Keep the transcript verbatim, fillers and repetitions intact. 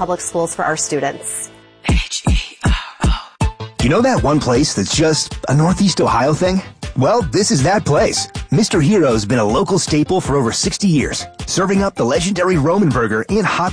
public schools for our students. You know that one place that's just a Northeast Ohio thing? Well, this is that place. Mister Hero's been a local staple for over sixty years, serving up the legendary Roman burger and hot